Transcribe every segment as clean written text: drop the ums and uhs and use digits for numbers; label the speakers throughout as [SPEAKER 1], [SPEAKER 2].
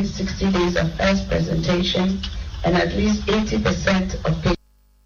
[SPEAKER 1] within 60 days of first presentation, and at least 80% of patients.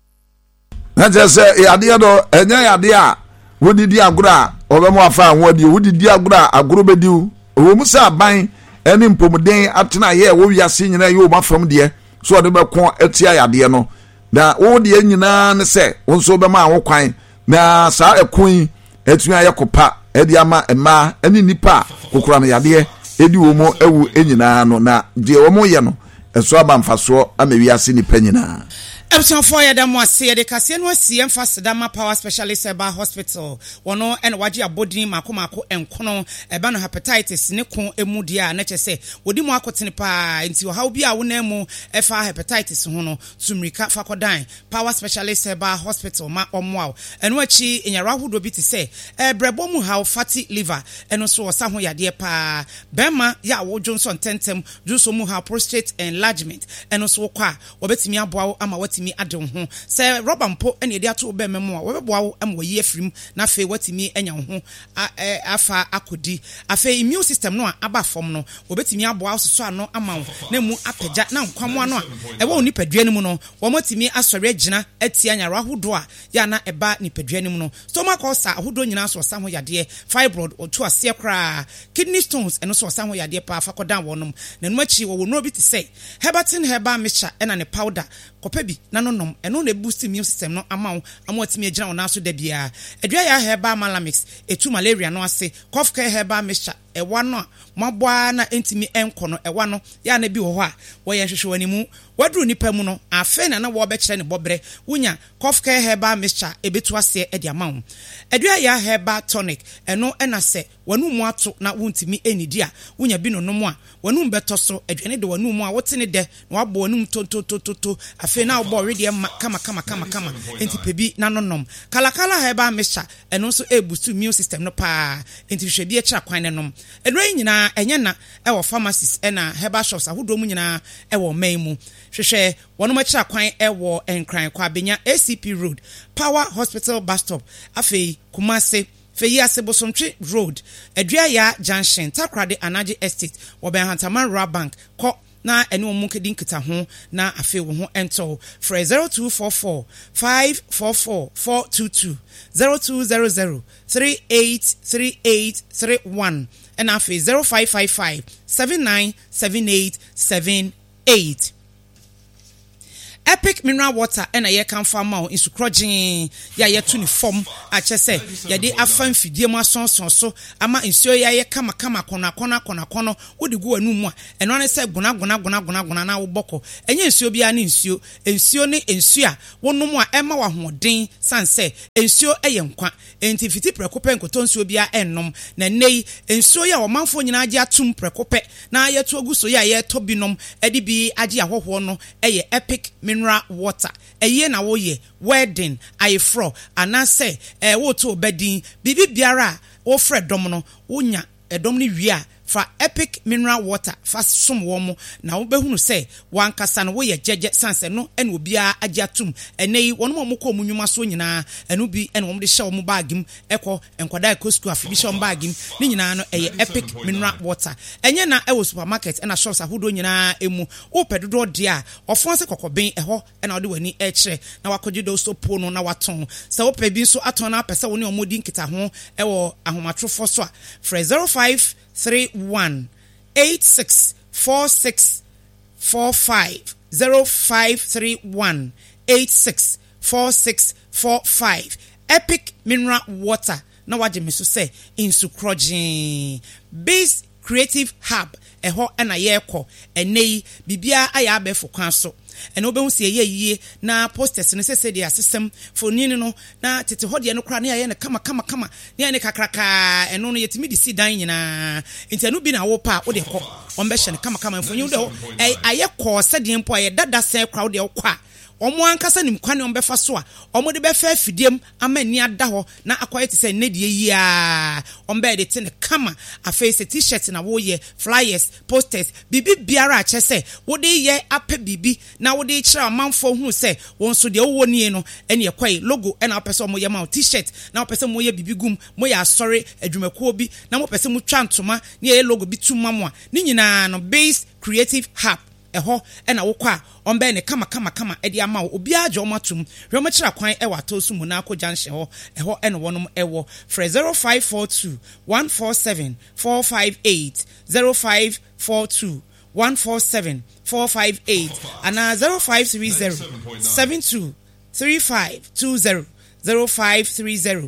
[SPEAKER 2] That's idea do enya idea wodi di agura obemo afa wodi wodi di agura aguro bediu wo musa aban eni mpomden atena ye wo wiase nyina ye o mafam de so de be kon etia yade no da wo de nyina ne se wo so be ma wo kwan na sa ekun etua ye kopa edi ama ema eni nipa kokura no yade edi wo mo ewu enyina no na de wo mo ye no eso aba mfaso ama wiase nipa nyina.
[SPEAKER 3] Epson for ya demo ase de kase no asie mfa Sedama Power Specialist Eba Hospital wono ene waje abodin makomako enkono eba no hepatitis ne kon emu dia na chese wodi mu akotene pa nti wo hawo bia wo na mu efa hepatitis ho no tumrika fakodan Power Specialist Eba Hospital ma omwa eno achi enyara hodo bi te se brebo mu hawo fatty liver eno so osa ho yade pa bema ya wo Johnson tentem juso mu hawo prostate enlargement eno so kwa obetimi aboa ama watimi adon ho se rubber mpo ene de ato be memo a wobeboa wo am wayi afrim na fe watimi enya ho afa akodi afa immune system no aba fom no obetimi aboa soso ano ama wo na mu apagya na nkwamo ano a ewo onipadua ni mu no wo motimi asori agina atia nyaro ahodo a ya na eba nipadua ni mu no stomach ulcer ahodo nyina so sa ho yade fibroid otu ase kra kidney stones eno so sa ho yade pa afa kodan wonom na no achi wo no bi te say Herbatin herbal mixture ena ne powder kopebi na no eno na boost immune system no ama amotimi agina wona so da bia adua ya herbal malamix etu malaria no ase cough care herbal mixture ewa no maboa na entimi enkono ewa no ya na bi wo ho a wo ye hwehwe wani mu wadru nipa mu no afa na wo be kire ne bobre wunya cough care herbal mixture ebetu ase e dia mawo adua ya herbal tonic eno ena se wanu mu ato na wuntimi enidi a wunya bi no mu a wanu mbeto so aduane de wanu mu a wotene de na wabo wanu to afa na wo already kama enti pebi na nonom kala herbal mixture eno so e boost immune system no pa enti hwe bi e kira kwan ne nom eno nyina enye na e wo pharmacies ena herbal shops ahodo mu nyina e wo man mu hwehwe wono ma kira kwan e wo enkran kwa benya ACP Road Power Hospital bus stop afei Kumase Feyi Asebosontwe Road Adua ya Junction Takrade Anaje Estate Obenhantaman Ra Bank ko na ene omu kedin kita ho na afi wo ho ento for 0244 544 422 0200 383831 and afi 0555 797878 Epic mineral water and a year can farm out in Sucrogin, ya yet uniform, I just say, ya de afan fidie ma so, ama insure ya kama kona, would go a numwa, and one said gona na boko, and yes, you'll be an insure, ensure, one no more Emma wa din, san say, ensure a young qua, and if it precope and cotons will be a enom, nay, ensure ya or manfo in adia tum precope, na ya to go so ya tobinom, Eddie be adia hono, a epic mineral water a ye na wo ye wedding ayefro anase wo to bedin bibi biara wo fred domno wonya edomni wia fa epic mineral water fa som wo mo na wo behunu se wankasa no wo ye jeje sanse no ene obia agiatum enei wono mo ko munwuma so nyina enu bi ene wo de hye wo mo bagim eko enkwada ekosku afi bi hye wo bagim ni nyina no eye epic mineral water enye na ewo supermarket ena shops ahodo nyina emu wo pedodo de a ofonse kokoben eho ena wo de wani ekire na wakoje do so po no na waton se wo pe bi so aton na pese wo ne omodi nkita ho ewo ahomatrofo so a 0531 864645 0531 864645 Epic mineral water na waje me so say in Sucrogin Base Creative Hub eho na yeko enei bibia aya abefo kwan so ene obehu se ye na posters no se dia system for nini no na tete hode no kra na ye ne kama ne kakraka eno no yetimi di si dan nyina enti anu bi na wo pa wo de ko ombe hye ne kama mfonyi wo de aye ko se de mpo aye dada se kra wo de wo kwa omo ankasa nim kwane ombefa so a omo de befa afidiem amani ada ho na akoye te se nedie yi a ombe de te ne kama aface t-shirt na wo ye flyers posters bibi biara a chese wo de ye ape bibi na wo de kira amanfo hu se won so de wo nie no ene ekoi logo ena opese omo ye ma t-shirt na opese mo ye bibi gum mo ya sorry adwumakuo bi na mo pese mo twa ntoma ne ye logo bi tuma mo a ni nyina no base creative hub eho ena wo kwa ombe ne kama edi ama obi ajo matum hwe mo kira kwan e wato su mu na akọ junction ho eho ena wonom ewo fra 0542 147 458 0542 147 458 ana 0530 72 3520 0530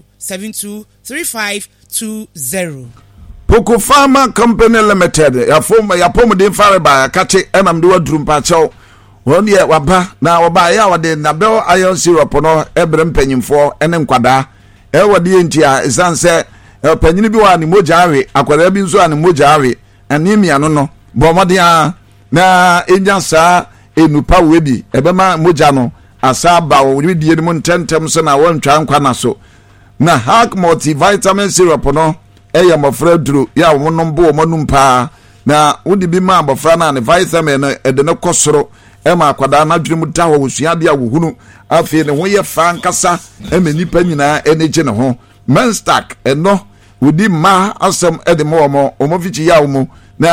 [SPEAKER 3] 723520
[SPEAKER 2] Poco Pharma Company Limited ya pomu de fare ba kache enam de wadrum pa chew won ye waba na waba ya wade na bel iron syrup no ebre mpanyimfo ene nkwada e wade entia esanse panyini bi wa ni moja awe akwada bi nso ani moja awe anemia no bomode a na enyansa enupa webi ebema moja no asa ba wo die mu ntentem so na wontwa nkwa na so na Hack multivitamin syrup no eya mofra duro ya wonom bo monum pa na wodi bi ma abofra na ne vitamin na ede ne kosoro e ma akwada na dwere mu da ho suade a wohunu afi ne ho ye fa nkasa e manipa nyina eneje ne ho menstack eno wodi ma asem ede mo omofichi ya wo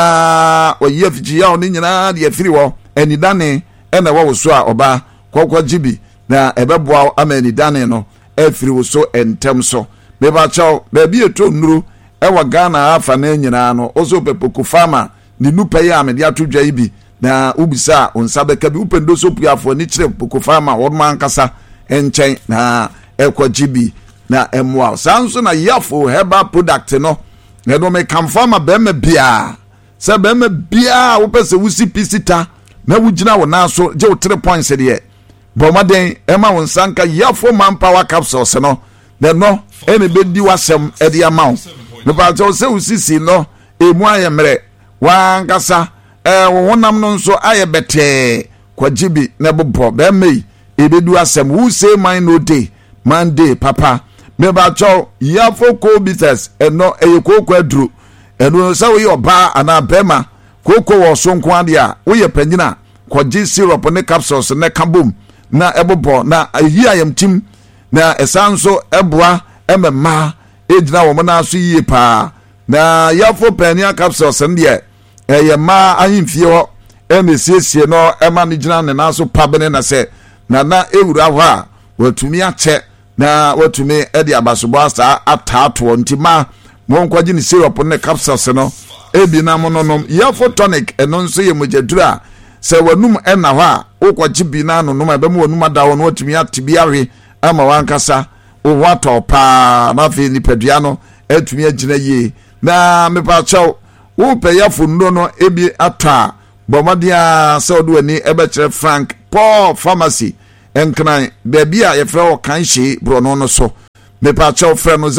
[SPEAKER 2] na oye fichi ya oni nyina de afiri wo enidane e na wo so a oba kokwa jibi na ebeboa amanidane no afiri wo so entem so beba chaw baby eto nuru ewa Ghana afa na nyina no ozo Poco Pharma ni nupa ya me de atodwa ibi na ubisa onsabeka bi upendo so puafo ni kire Poco Pharma wodman ankasa enchen na ekwa GB na emwa sanso na yafo herbal product no na do me kamfama be me bia se be me bia wo pese wusi pisita na wugina wo na so je wo 3 points de bomaden ema wonsanka yafo manpower capsules no de no ene be di wasem e de amount no ba to se usisi no emu ayemre wankasa wonam no nso aye bete kwajibi na bobo be mei ebedu asem who say mine no day Monday papa me ba cho yafo ko business eno eyekoko aduru eno se we oba ana bema koko wo so nko ade a wo ye panyina kwaji syrup ne capsules ne kabum na ebobo na ayi ayamtim na esanso eboa emema ejina wo na so yie pa na yafo pania capsules ndie eyema ahimfie ho emesiesie no ema ne gina ne na so pabene na se na ewura ho a watumi ache na watumi ede abasobo asa atato ntima mo nkwaji ne syrup ne capsules no ebi na mo no yafo tonic eno nso ye mojadura se wanum ena ho a ukwaji bi na no no ebem wanum adawo no watumi atibi awe ama wankasa o wato pa na fe ni pedua no atumi agina ye na mepa chaw wo pe yafo ndo no ebi ata bomadia se odo ani ebe kire Frank Paul Pharmacy enkran baby a ye fra o kanhye brono no so mepa chaw fra no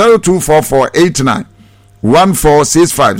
[SPEAKER 2] 024489 1465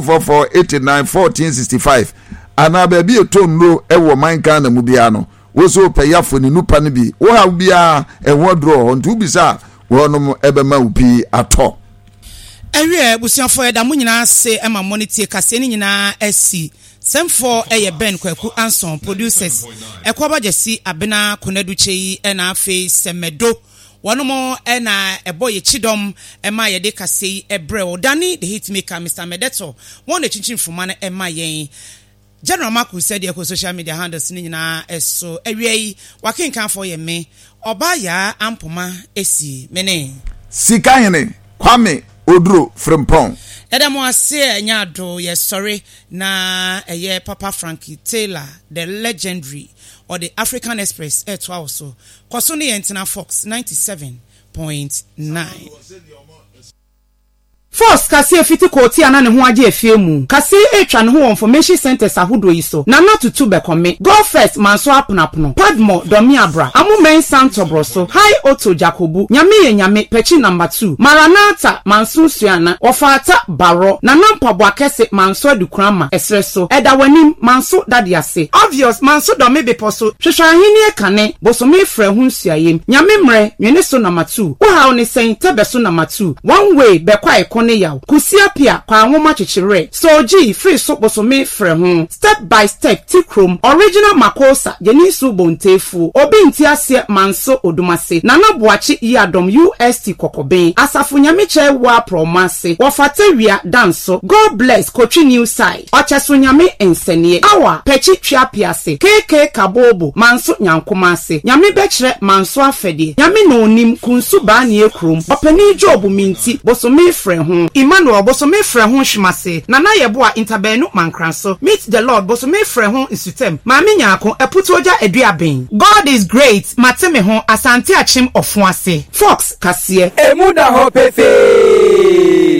[SPEAKER 2] 0244891465 ana baby eto nro ewo manka na mu bia no wo so pe yafo ni nupa ne bi wo ha bia eho dro ntu bisa wonom ebema upi ato
[SPEAKER 3] ewe busiafo eda mu nyina se ema monitor kase ni nyina asi semfo eye Ben Kwaku Anson producers ekwa jesi abena konaduchei ena afi semedo wonom ena eboye chidom ema ye de kase ebre odani the hitmaker Mr. Medeto won the chinchin fuma na ema yen General Marco said your social media handles ni nyina eso ewie wakenkan for ye me obaya ampoma esi mene
[SPEAKER 2] sikahene Kwame Oduro Frimpong
[SPEAKER 3] Edamo ase nyado ye sorry na eye Papa Frankie Taylor the legendary or the African Express eto also Kosuni Entina Fox 97.9 Force kase fiti koti ana ne ho agye afie mu. Kase etwa ne ho information centers ahodo yi so. Na not to be come. Go first manso aponapono. Padmo domi abra. Amu main santobroso. High Auto Jacobu. Nyame pechi number 2. Maranatha manso suana. Ofata baro. Na nampabwa kese manso dukrama. Esreso. Eda wanim manso dadiase. Obvious manso domi beposo. Hwehwahini ekane. Bosome frɛ ho nsuayem. Nyame mre nwene so number 2. Wo ha oni sen tebe so number 2. One way bekwa ekone yaw. Kusia pia kwa nwoma chichire. So G free so bosome frɛ ho. Step by step tikrom. Original makosa jenisu bontefu. Obi ntiase manso odumase. Nana buachi yadom UST kokoben. Asafu nyame che wa promase. Wofate wia danso. God bless Kochi New Side. Ochesu nyame ensenie. Awa pechi twa piase. KK kabobo manso nyankomase. Nyame bechre manso afede. Nyame no onim kunsu ba ne ekrom. Opani job minti bosome frɛ ho. Emmanuel bosome frɛ ho hwimase. Nana yeboa interbenu mankranso. Meet the Lord bosome frɛ ho isutem. Maami nyako eputoja eduaben. God is great. Mateme ho asante achim ofuase. Fox kasie.
[SPEAKER 4] Emuda ho pefe.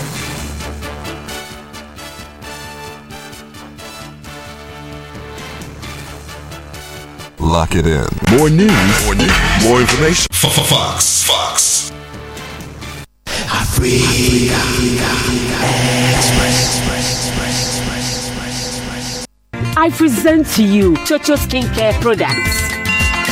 [SPEAKER 5] Lock it in. More news, more information. Fox.
[SPEAKER 6] Africa Express. I present to you Chocho Skincare Products.